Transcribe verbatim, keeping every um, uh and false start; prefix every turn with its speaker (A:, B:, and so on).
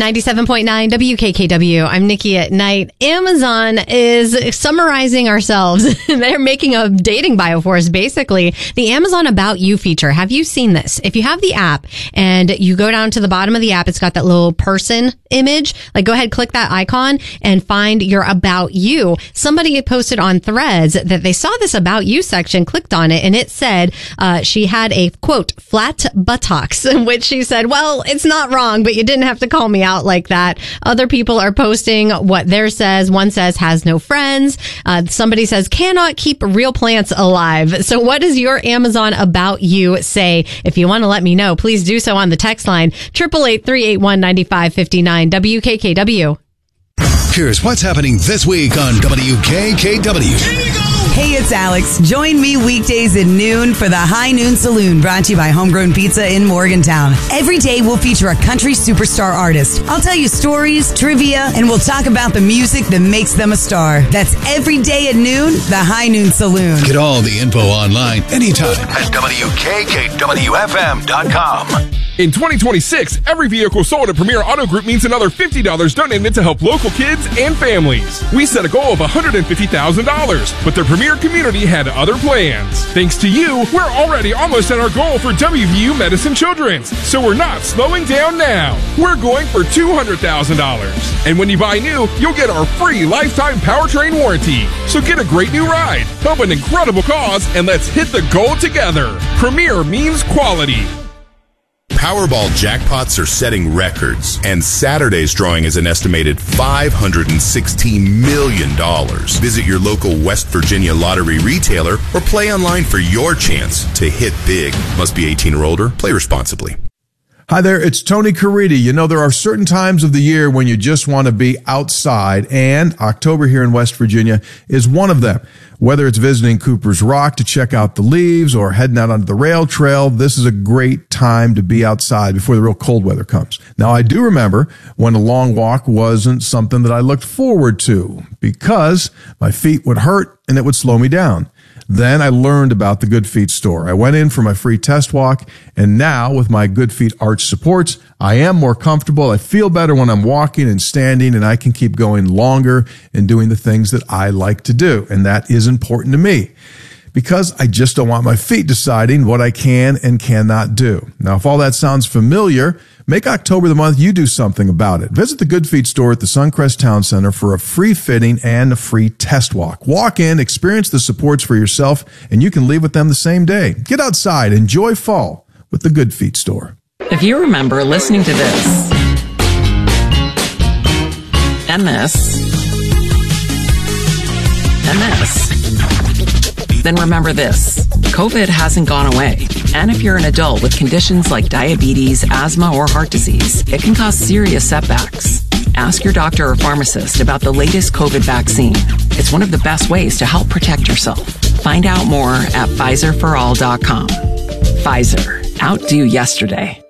A: ninety-seven point nine W K K W. I'm Nikki at Night. Amazon is summarizing ourselves. They're making a dating bio for us, basically. The Amazon About You feature. Have you seen this? If you have the app and you go down to the bottom of the app, it's got that little person image. Like, go ahead, click that icon and find your About You. Somebody posted on Threads that they saw this About You section, clicked on it, and it said uh, she had a, quote, flat buttocks, in which she said, well, it's not wrong, but you didn't have to call me out like that. Other people are posting what theirs says. One says, has no friends. Uh, somebody says, cannot keep real plants alive. So what does your Amazon About You say? If you want to let me know, please do so on the text line, eight eight eight, three eight one, nine five five nine, W K K W.
B: Here's what's happening this week on W K K W.
C: Hey, it's Alex. Join me weekdays at noon for the High Noon Saloon, brought to you by Homegrown Pizza in Morgantown. Every day we'll feature a country superstar artist. I'll tell you stories, trivia, and we'll talk about the music that makes them a star. That's every day at noon, the High Noon Saloon.
B: Get all the info online anytime at W K K W F M dot com.
D: In twenty twenty-six, every vehicle sold at Premier Auto Group means another fifty dollars donated to help local kids and families. We set a goal of one hundred fifty thousand dollars, but the Premier community had other plans. Thanks to you, we're already almost at our goal for W V U Medicine Children's, so we're not slowing down now. We're going for two hundred thousand dollars. And when you buy new, you'll get our free lifetime powertrain warranty. So get a great new ride, help an incredible cause, and let's hit the goal together. Premier means quality.
E: Powerball jackpots are setting records, and Saturday's drawing is an estimated five hundred sixteen million dollars. Visit your local West Virginia lottery retailer or play online for your chance to hit big. Must be eighteen or older. Play responsibly.
F: Hi there, it's Tony Caridi. You know, there are certain times of the year when you just want to be outside, and October here in West Virginia is one of them. Whether it's visiting Cooper's Rock to check out the leaves or heading out onto the rail trail, this is a great time to be outside before the real cold weather comes. Now, I do remember when a long walk wasn't something that I looked forward to because my feet would hurt and it would slow me down. Then I learned about the Good Feet store. I went in for my free test walk, and now with my Good Feet arch supports, I am more comfortable. I feel better when I'm walking and standing, and I can keep going longer and doing the things that I like to do. And that is important to me because I just don't want my feet deciding what I can and cannot do. Now, if all that sounds familiar, make October the month you do something about it. Visit the Good Feet store at the Suncrest Town Center for a free fitting and a free test walk. Walk in, experience the supports for yourself, and you can leave with them the same day. Get outside, enjoy fall with the Good Feet store.
G: If you remember listening to this and this and this, then remember this. COVID hasn't gone away. And if you're an adult with conditions like diabetes, asthma, or heart disease, it can cause serious setbacks. Ask your doctor or pharmacist about the latest COVID vaccine. It's one of the best ways to help protect yourself. Find out more at Pfizer for all dot com. Pfizer. Outdo yesterday.